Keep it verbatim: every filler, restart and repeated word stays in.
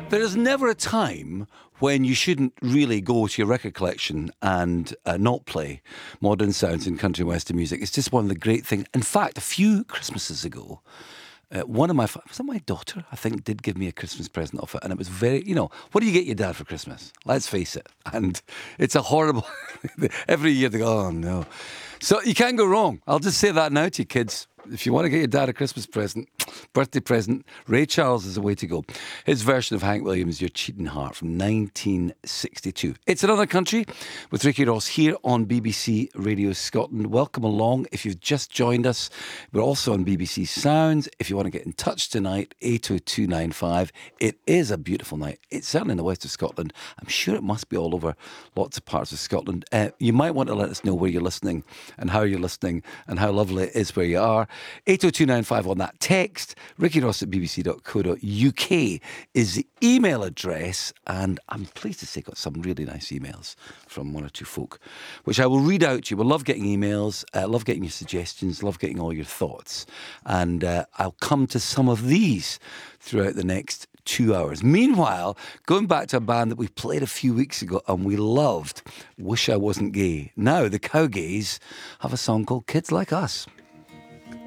There is never a time when you shouldn't really go to your record collection and uh, not play modern sounds and country and western music. It's just one of the great things. In fact, a few Christmases ago, uh, one of my, was it my daughter, I think, did give me a Christmas present off it. And it was very, you know, what do you get your dad for Christmas? Let's face it. And it's a horrible, every year they go, oh no. So you can't go wrong. I'll just say that now to you kids. If you want to get your dad a Christmas present, birthday present, Ray Charles is the way to go. His version of Hank Williams' Your Cheating Heart from nineteen sixty-two. It's Another Country with Ricky Ross here on B B C Radio Scotland. Welcome along if you've just joined us. We're also on B B C Sounds. If you want to get in touch tonight, eight oh two nine five. It is a beautiful night. It's certainly in the west of Scotland. I'm sure it must be all over lots of parts of Scotland. Uh, you might want to let us know where you're listening and how you're listening and how lovely it is where you are. eight oh two nine five on that text. Ricky Ross at b b c dot co dot u k is the email address, and I'm pleased to say got some really nice emails from one or two folk, which I will read out to you. We'll love getting emails, uh, love getting your suggestions, love getting all your thoughts, and uh, I'll come to some of these throughout the next two hours. Meanwhile, going back to a band that we played a few weeks ago and we loved, Wish I Wasn't Gay. Now the Cowgays have a song called Kids Like Us.